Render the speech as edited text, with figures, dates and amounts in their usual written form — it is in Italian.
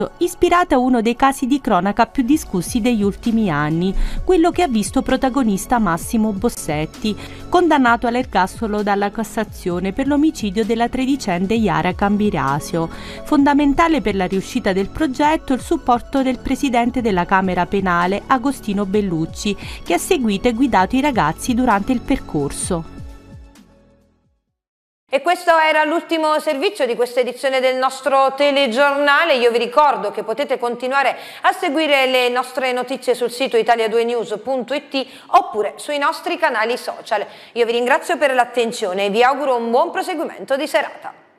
ispirata a uno dei casi di cronaca più discussi degli ultimi anni, quello che ha visto protagonista Massimo Bossetti, condannato all'ergastolo dalla Cassazione per l'omicidio della tredicenne Yara Cambirasio. Fondamentale per la riuscita del progetto il supporto del presidente della Camera Penale, Agostino Bellucci, che ha seguito e guidato i ragazzi durante il percorso. E questo era l'ultimo servizio di questa edizione del nostro telegiornale. Io vi ricordo che potete continuare a seguire le nostre notizie sul sito italia2news.it oppure sui nostri canali social. Io vi ringrazio per l'attenzione e vi auguro un buon proseguimento di serata.